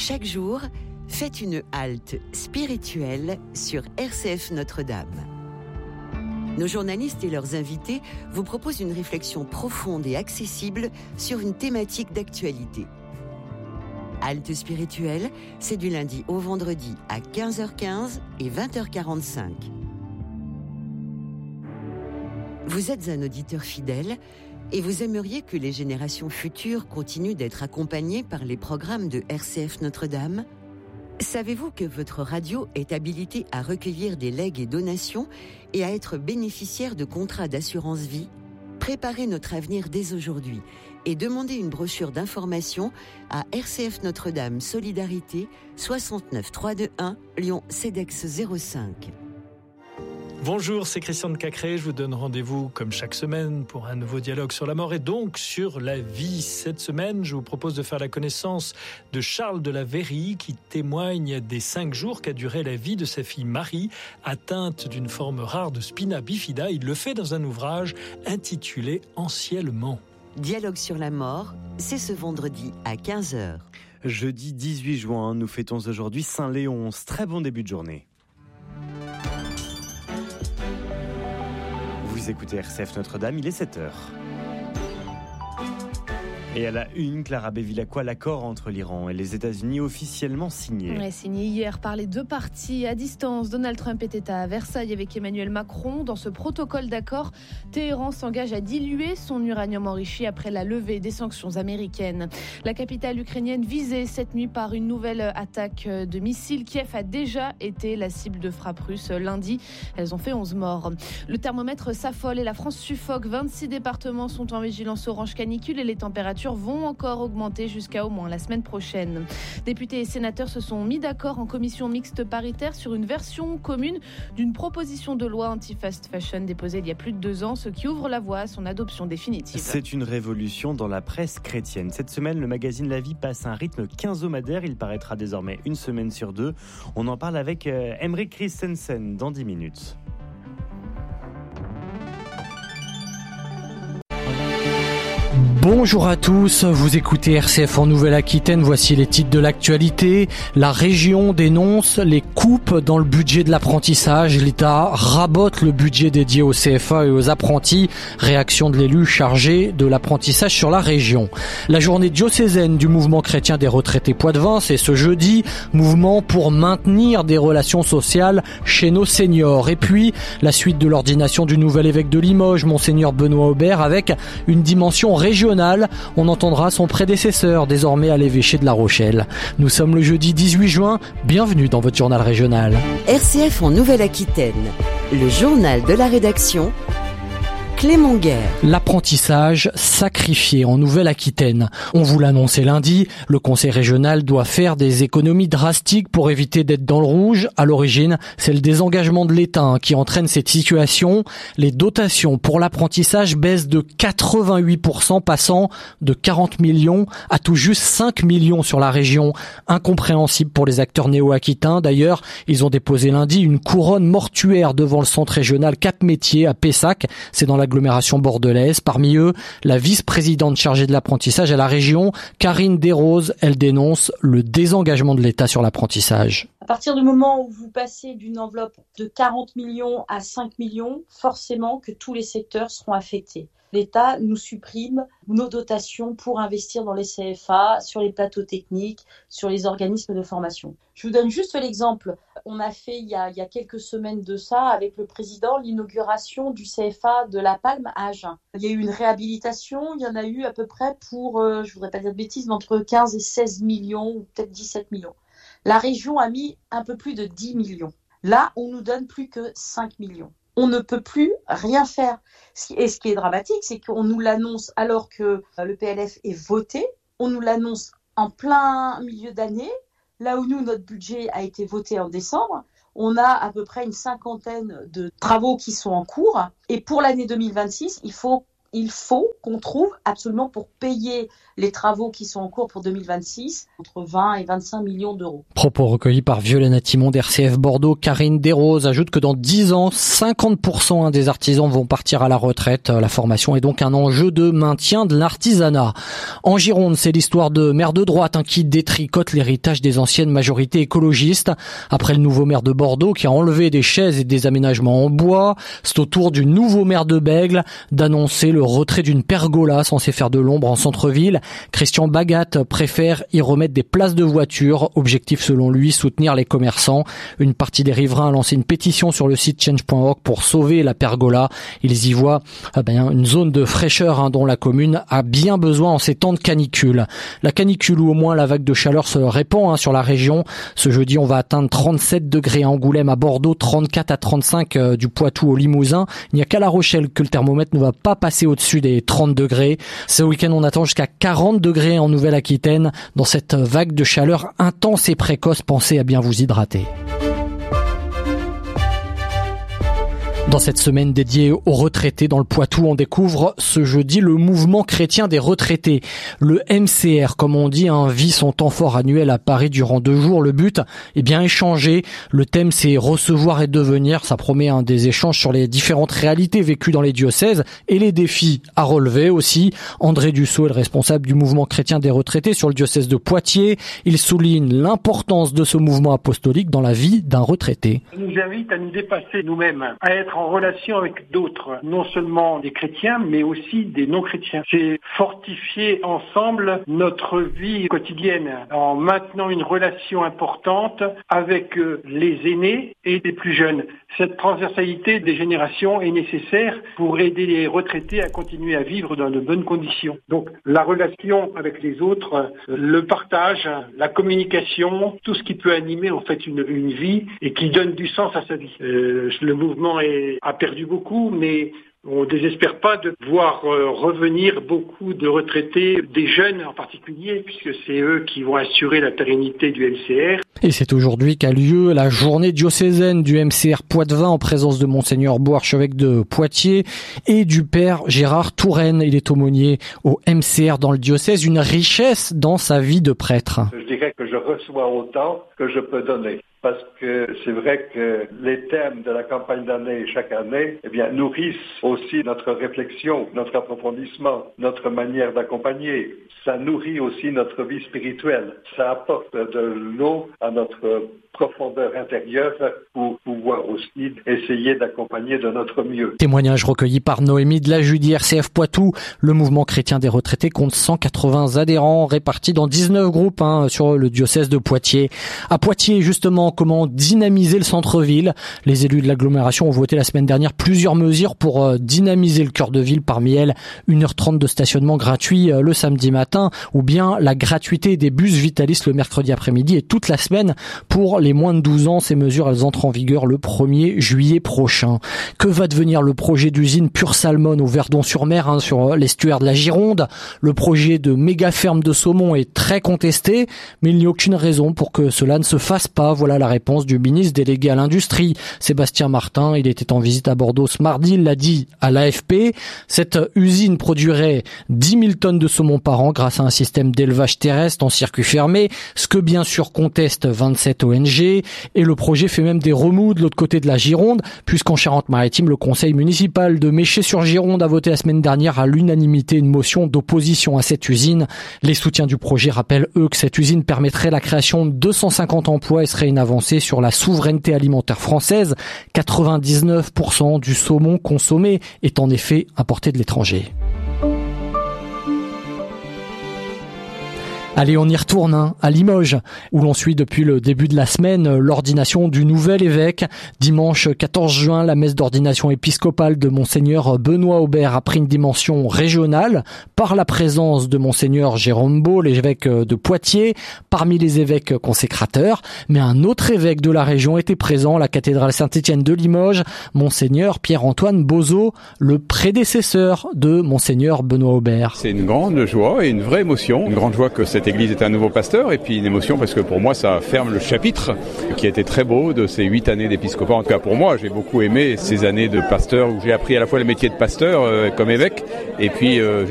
Chaque jour, faites une halte spirituelle sur RCF Notre-Dame. Nos journalistes et leurs invités vous proposent une réflexion profonde et accessible sur une thématique d'actualité. Halte spirituelle, c'est du lundi au vendredi à 15h15 et 20h45. Vous êtes un auditeur fidèle et vous aimeriez que les générations futures continuent d'être accompagnées par les programmes de RCF Notre-Dame ? Savez-vous que votre radio est habilitée à recueillir des legs et donations et à être bénéficiaire de contrats d'assurance vie ? Préparez notre avenir dès aujourd'hui et demandez une brochure d'information à RCF Notre-Dame Solidarité 69 321 Lyon CEDEX 05. Bonjour, c'est Christian de Cacré. Je vous donne rendez-vous comme chaque semaine pour un nouveau dialogue sur la mort et donc sur la vie. Cette semaine, je vous propose de faire la connaissance de Charles de la Verrie qui témoigne des 5 jours qu'a duré la vie de sa fille Marie, atteinte d'une forme rare de spina bifida. Il le fait dans un ouvrage intitulé Anciennement. Dialogue sur la mort, c'est ce vendredi à 15h. Jeudi 18 juin, nous fêtons aujourd'hui Saint-Léonce. Très bon début de journée. Vous écoutez RCF Notre-Dame, il est 7h. Et à la une, Clara Bevilacqua, l'accord entre l'Iran et les États-Unis officiellement signé. Ouais, signé hier par les deux parties à distance. Donald Trump était à Versailles avec Emmanuel Macron. Dans ce protocole d'accord, Téhéran s'engage à diluer son uranium enrichi après la levée des sanctions américaines. La capitale ukrainienne visée cette nuit par une nouvelle attaque de missiles. Kiev a déjà été la cible de frappes russes lundi. Elles ont fait 11 morts. Le thermomètre s'affole et la France suffoque. 26 départements sont en vigilance orange canicule et les températures vont encore augmenter jusqu'à au moins la semaine prochaine. Députés et sénateurs se sont mis d'accord en commission mixte paritaire sur une version commune d'une proposition de loi anti-fast fashion déposée il y a plus de 2 ans, ce qui ouvre la voie à son adoption définitive. C'est une révolution dans la presse chrétienne. Cette semaine, le magazine La Vie passe un rythme quinzomadaire. Il paraîtra désormais une semaine sur 2. On en parle avec Emmerich Christensen dans 10 minutes. Bonjour à tous, vous écoutez RCF en Nouvelle-Aquitaine, voici les titres de l'actualité. La région dénonce les coupes dans le budget de l'apprentissage. L'État rabote le budget dédié au CFA et aux apprentis. Réaction de l'élu chargé de l'apprentissage sur la région. La journée diocésaine du mouvement chrétien des retraités Poitevin, c'est ce jeudi. Mouvement pour maintenir des relations sociales chez nos seniors. Et puis, la suite de l'ordination du nouvel évêque de Limoges, Monseigneur Benoît Aubert, avec une dimension régionale. On entendra son prédécesseur, désormais à l'évêché de La Rochelle. Nous sommes le jeudi 18 juin, bienvenue dans votre journal régional. RCF en Nouvelle-Aquitaine, le journal de la rédaction, Clément Guerre. L'apprentissage sacrifié en Nouvelle-Aquitaine. On vous l'annonçait lundi, le conseil régional doit faire des économies drastiques pour éviter d'être dans le rouge. À l'origine, c'est le désengagement de l'État qui entraîne cette situation. Les dotations pour l'apprentissage baissent de 88%, passant de 40 millions à tout juste 5 millions sur la région. Incompréhensible pour les acteurs néo-aquitains. D'ailleurs, ils ont déposé lundi une couronne mortuaire devant le centre régional Cap-Métier à Pessac. C'est dans l'agglomération bordelaise. Parmi eux, la vice-présidente chargée de l'apprentissage à la région, Karine Desroses, elle dénonce le désengagement de l'État sur l'apprentissage. À partir du moment où vous passez d'une enveloppe de 40 millions à 5 millions, forcément que tous les secteurs seront affectés. L'État nous supprime nos dotations pour investir dans les CFA, sur les plateaux techniques, sur les organismes de formation. Je vous donne juste l'exemple. On a fait il y a quelques semaines de ça avec le président l'inauguration du CFA de La Palme à Agen. Il y a eu une réhabilitation, il y en a eu à peu près pour, je voudrais pas dire de bêtises, mais entre 15 et 16 millions ou peut-être 17 millions. La région a mis un peu plus de 10 millions. Là, on nous donne plus que 5 millions. On ne peut plus rien faire. Et ce qui est dramatique, c'est qu'on nous l'annonce alors que le PLF est voté. On nous l'annonce en plein milieu d'année, là où nous, notre budget a été voté en décembre. On a à peu près une 50aine de travaux qui sont en cours. Et pour l'année 2026, il faut il faut qu'on trouve absolument pour payer les travaux qui sont en cours pour 2026, entre 20 et 25 millions d'euros. Propos recueillis par Violaine Timon d'RCF Bordeaux. Karine Desroses ajoute que dans 10 ans, 50% des artisans vont partir à la retraite. La formation est donc un enjeu de maintien de l'artisanat. En Gironde, c'est l'histoire de maires de droite qui détricotent l'héritage des anciennes majorités écologistes. Après le nouveau maire de Bordeaux qui a enlevé des chaises et des aménagements en bois, c'est au tour du nouveau maire de Bègles d'annoncer le retrait d'une pergola censée faire de l'ombre en centre-ville. Christian Bagat préfère y remettre des places de voiture. Objectif selon lui, soutenir les commerçants. Une partie des riverains a lancé une pétition sur le site change.org pour sauver la pergola. Ils y voient une zone de fraîcheur dont la commune a bien besoin en ces temps de canicule. La canicule ou au moins la vague de chaleur se répand sur la région. Ce jeudi, on va atteindre 37 degrés à Angoulême, à Bordeaux, 34 à 35 du Poitou au Limousin. Il n'y a qu'à La Rochelle que le thermomètre ne va pas passer au-dessus des 30 degrés. Ce week-end, on attend jusqu'à 40 degrés en Nouvelle-Aquitaine. Dans cette vague de chaleur intense et précoce, pensez à bien vous hydrater. Dans cette semaine dédiée aux retraités dans le Poitou, on découvre ce jeudi le mouvement chrétien des retraités. Le MCR, comme on dit, vit son temps fort annuel à Paris durant 2 jours. Le but, est changé. Le thème, c'est recevoir et devenir. Ça promet des échanges sur les différentes réalités vécues dans les diocèses et les défis à relever aussi. André Dussault est le responsable du mouvement chrétien des retraités sur le diocèse de Poitiers. Il souligne l'importance de ce mouvement apostolique dans la vie d'un retraité. Il nous invite à nous dépasser nous-mêmes, à être en relation avec d'autres, non seulement des chrétiens, mais aussi des non-chrétiens. C'est fortifier ensemble notre vie quotidienne en maintenant une relation importante avec les aînés et les plus jeunes. Cette transversalité des générations est nécessaire pour aider les retraités à continuer à vivre dans de bonnes conditions. Donc la relation avec les autres, le partage, la communication, tout ce qui peut animer en fait une vie et qui donne du sens à sa vie. Le mouvement a perdu beaucoup, mais on ne désespère pas de voir revenir beaucoup de retraités, des jeunes en particulier, puisque c'est eux qui vont assurer la pérennité du MCR. Et c'est aujourd'hui qu'a lieu la journée diocésaine du MCR Poitevin en présence de Monseigneur Beau, archevêque de Poitiers, et du Père Gérard Touraine. Il est aumônier au MCR dans le diocèse, une richesse dans sa vie de prêtre. Je dirais que je reçois autant que je peux donner. Parce que c'est vrai que les thèmes de la campagne d'année chaque année, nourrissent aussi notre réflexion, notre approfondissement, notre manière d'accompagner. Ça nourrit aussi notre vie spirituelle. Ça apporte de l'eau à notre profondeur intérieure pour pouvoir aussi essayer d'accompagner de notre mieux. Témoignage recueilli par Noémie de la Judie, RCF Poitou. Le mouvement chrétien des retraités compte 180 adhérents répartis dans 19 groupes sur le diocèse de Poitiers. À Poitiers, justement, comment dynamiser le centre-ville? Les élus de l'agglomération ont voté la semaine dernière plusieurs mesures pour dynamiser le cœur de ville. Parmi elles, 1h30 de stationnement gratuit le samedi matin, ou bien la gratuité des bus Vitalis le mercredi après-midi et toute la semaine pour les moins de 12 ans. Ces mesures, elles entrent en vigueur le 1er juillet prochain. Que va devenir le projet d'usine Pure Salmon au Verdon-sur-Mer, sur l'estuaire de la Gironde? Le projet de méga ferme de saumon est très contesté, mais il n'y a aucune raison pour que cela ne se fasse pas. Voilà la réponse du ministre délégué à l'industrie, Sébastien Martin. Il était en visite à Bordeaux ce mardi, il l'a dit à l'AFP. Cette usine produirait 10 000 tonnes de saumon par an grâce à un système d'élevage terrestre en circuit fermé, ce que bien sûr contestent 27 ONG. Et le projet fait même des remous de l'autre côté de la Gironde, puisqu'en Charente-Maritime, le conseil municipal de Méché-sur-Gironde a voté la semaine dernière à l'unanimité une motion d'opposition à cette usine. Les soutiens du projet rappellent, eux, que cette usine permettrait la création de 250 emplois et serait une avancée sur la souveraineté alimentaire française. 99% du saumon consommé est en effet importé de l'étranger. Allez, on y retourne à Limoges, où l'on suit depuis le début de la semaine l'ordination du nouvel évêque. Dimanche 14 juin, la messe d'ordination épiscopale de Monseigneur Benoît Aubert a pris une dimension régionale par la présence de Monseigneur Jérôme Beau, l'évêque de Poitiers, parmi les évêques consécrateurs. Mais un autre évêque de la région était présent, la cathédrale Saint-Étienne de Limoges, Monseigneur Pierre-Antoine Bozo, le prédécesseur de Monseigneur Benoît Aubert. C'est une grande joie et une vraie émotion, une grande joie que cette cette église est un nouveau pasteur, et puis une émotion parce que pour moi ça ferme le chapitre qui a été très beau de ces 8 années d'épiscopat. En tout cas pour moi, j'ai beaucoup aimé ces années de pasteur où j'ai appris à la fois le métier de pasteur comme évêque, et puis